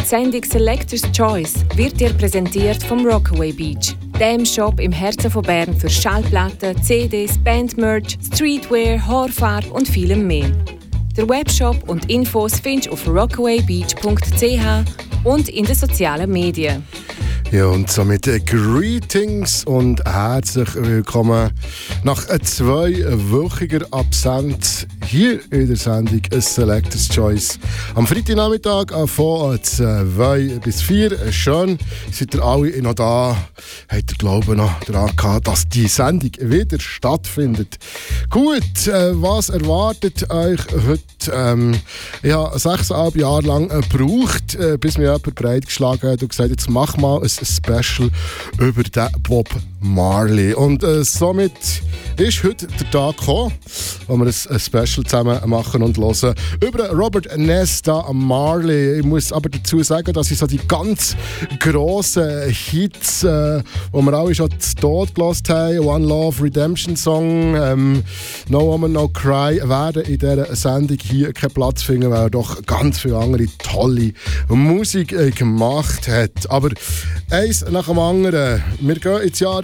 Die Sendung Selector's Choice wird dir präsentiert vom Rockaway Beach, dem Shop im Herzen von Bern für Schallplatten, CDs, Bandmerch, Streetwear, Haarfarbe und vielem mehr. Der Webshop und Infos findest du auf rockawaybeach.ch und in den sozialen Medien. Ja, und somit Greetings und herzlich willkommen nach 2-wöchiger Absenz hier in der Sendung Selector's Choice. Am Freitagnachmittag von 2 bis 4. Schön, seid ihr alle noch da. Habt ihr Glauben noch daran gehabt, dass die Sendung wieder stattfindet? Gut, was erwartet euch heute? Ich habe 6,5 Jahre lang gebraucht, bis mir jemand breitgeschlagen hat und gesagt, jetzt mach mal ein Special über den Bob Marley. Und somit ist heute der Tag gekommen, wo wir ein Special zusammen machen und hören über Robert Nesta Marley. Ich muss aber dazu sagen, dass ich so die ganz grossen Hits, die wir alle schon zu Tod gehört haben, One Love, Redemption Song, No Woman, No Cry, werden in dieser Sendung hier keinen Platz finden, weil er doch ganz viele andere tolle Musik gemacht hat. Aber eins nach dem anderen. Wir gehen ins Jahr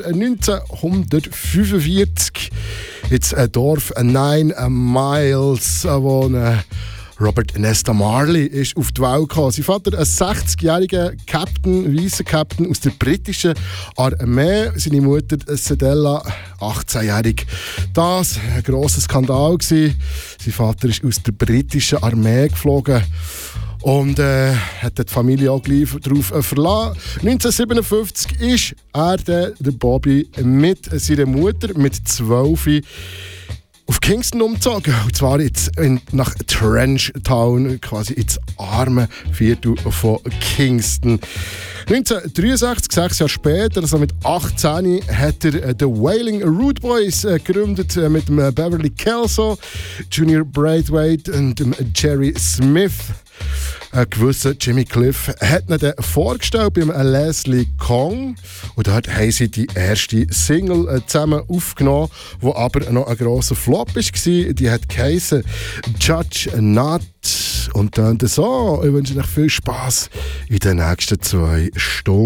1945 ins Dorf 9 Miles, wo Robert Nesta Marley ist auf die Welt gekommen. Sein Vater, ein 60-jähriger weißer Captain aus der britischen Armee. Seine Mutter, Sedella, 18-jährig. Das war ein grosser Skandal. Sein Vater ist aus der britischen Armee geflogen. Und hat die Familie auch gleich darauf verlassen. 1957 ist er, der Bobby, mit seiner Mutter, mit 12, auf Kingston umgezogen. Und zwar jetzt nach Trench Town, quasi ins arme Viertel von Kingston. 1963, 6 Jahre später, also mit 18, hat er The Wailing Rude Boys gegründet mit dem Beverly Kelso, Junior Braithwaite und dem Jerry Smith. Ein gewisser Jimmy Cliff hat ihn dann vorgestellt beim Leslie Kong. Und dort haben sie die erste Single zusammen aufgenommen, die aber noch ein grosser Flop war. Die hat geheissen Judge Not. Und dann so. Ich wünsche euch viel Spass in den nächsten 2 Stunden.